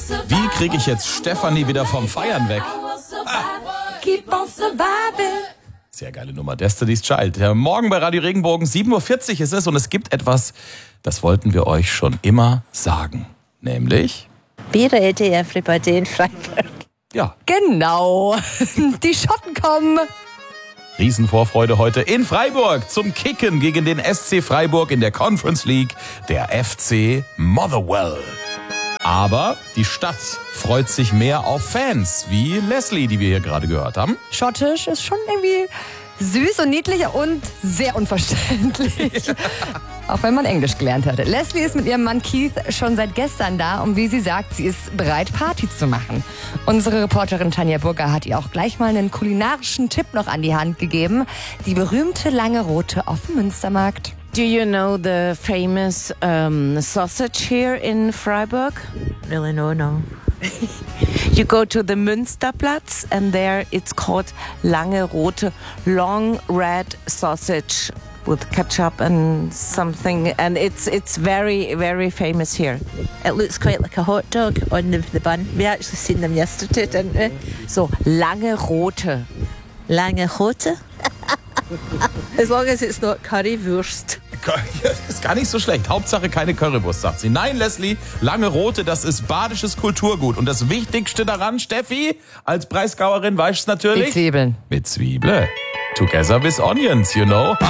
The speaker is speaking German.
Wie kriege ich jetzt Stefanie wieder vom Feiern weg? Sehr geile Nummer, Destiny's Child. Morgen bei Radio Regenbogen, 7.40 Uhr ist es und es gibt etwas, das wollten wir euch schon immer sagen. Nämlich? Be ready, everybody in Freiburg. Ja. Genau, die Schotten kommen. Riesenvorfreude heute in Freiburg zum Kicken gegen den SC Freiburg in der Conference League, der FC Motherwell. Aber die Stadt freut sich mehr auf Fans, wie Leslie, die wir hier gerade gehört haben. Schottisch ist schon irgendwie süß und niedlich und sehr unverständlich. Auch wenn man Englisch gelernt hatte. Leslie ist mit ihrem Mann Keith schon seit gestern da und wie sie sagt, sie ist bereit, Party zu machen. Unsere Reporterin Tanja Burger hat ihr auch gleich mal einen kulinarischen Tipp noch an die Hand gegeben. Die berühmte lange Rote auf dem Münstermarkt. Do you know the famous sausage here in Freiburg? Really, no. You go to the Münsterplatz and there it's called Lange Rote, long red sausage with ketchup and something, and it's very, very famous here. It looks quite like a hot dog on the bun. We actually seen them yesterday, didn't we? So, Lange Rote. Lange Rote? As long as it's not Currywurst. Ist gar nicht so schlecht. Hauptsache keine Currywurst, sagt sie. Nein, Leslie, lange Rote, das ist badisches Kulturgut. Und das Wichtigste daran, Steffi, als Breisgauerin weißt du es natürlich. Die Zwiebeln. Mit Zwiebeln. Together with onions, you know.